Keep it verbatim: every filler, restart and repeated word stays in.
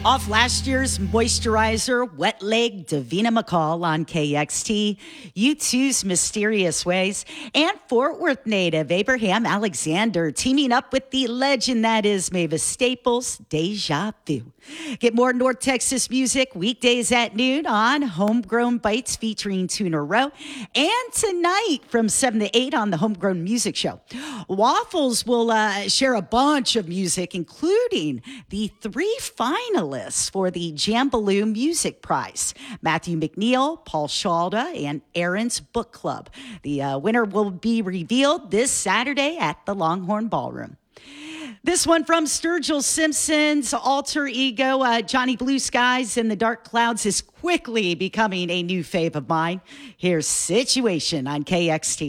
Off last year's moisturizer, Wet Leg, Davina McCall on K X T, U two's Mysterious Ways, and Fort Worth native Abraham Alexander teaming up with the legend that is Mavis Staples, Deja Vu. Get more North Texas music weekdays at noon on Homegrown Bites featuring Tuner Rowe, and tonight from seven to eight on the Homegrown Music Show. Waffles will uh, share a bunch of music, including the three finalists for the Jambaloo Music Prize: Matthew McNeil, Paul Shalda, and Aaron's Book Club. The uh, winner will be revealed this Saturday at the Longhorn Ballroom. This one from Sturgill Simpson's alter ego, uh, Johnny Blue Skies in the Dark Clouds, is quickly becoming a new fave of mine. Here's Situation on K X T.